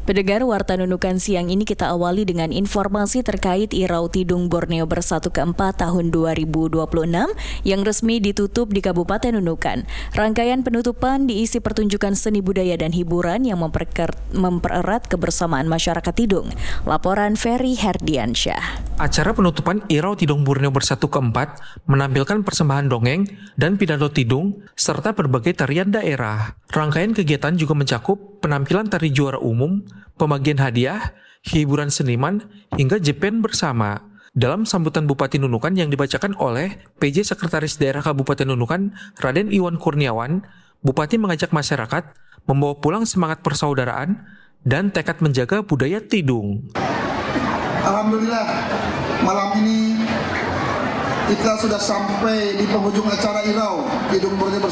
Pendengar Warta Nunukan siang ini kita awali dengan informasi terkait Irau Tidung Borneo Bersatu ke-4 tahun 2026 yang resmi ditutup di Kabupaten Nunukan. Rangkaian penutupan diisi pertunjukan seni budaya dan hiburan yang mempererat kebersamaan masyarakat Tidung. Laporan Ferry Herdiansyah. Acara penutupan Irau Tidung Borneo Bersatu ke-4 menampilkan persembahan dongeng dan pidato Tidung serta berbagai tarian daerah. Rangkaian kegiatan juga mencakup penampilan tari juara umum, pembagian hadiah, hiburan seniman, hingga jepen bersama. Dalam sambutan Bupati Nunukan yang dibacakan oleh PJ Sekretaris Daerah Kabupaten Nunukan, Raden Iwan Kurniawan, Bupati mengajak masyarakat membawa pulang semangat persaudaraan dan tekad menjaga budaya Tidung. Alhamdulillah, malam ini kita sudah sampai di penghujung acara Irau Tidung Borneo